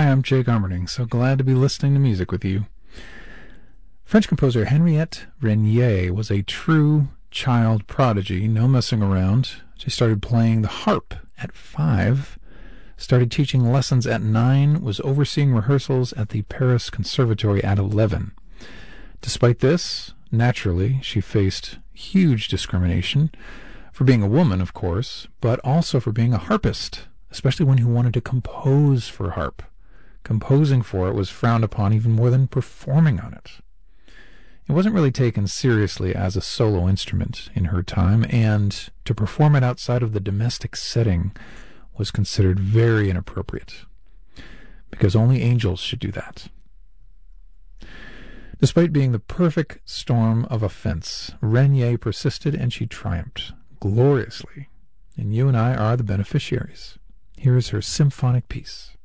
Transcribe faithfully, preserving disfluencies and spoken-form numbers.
I'm Jake Armerding, so glad to be listening to music with you. French composer Henriette Renier was a true child prodigy, no messing around. She started playing the harp at five, started teaching lessons at nine, was overseeing rehearsals at the Paris Conservatory at eleven. Despite this, naturally, she faced huge discrimination for being a woman, of course, but also for being a harpist, especially one who wanted to compose for harp. Composing for it was frowned upon even more than performing on it. It wasn't really taken seriously as a solo instrument in her time, and to perform it outside of the domestic setting was considered very inappropriate, because only angels should do that. Despite being the perfect storm of offense, Renier persisted and she triumphed gloriously, and you and I are the beneficiaries. Here is her symphonic piece.